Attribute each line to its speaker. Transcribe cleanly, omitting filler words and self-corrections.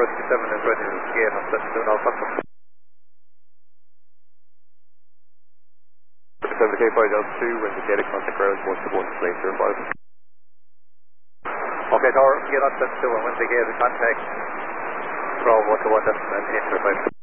Speaker 1: 27 is ready to gate on 72 Alpha. 70K 5 when the data contact ground 121 Okay, tower, get on 72 and when they get the contact, Bravo 121 and enter 5.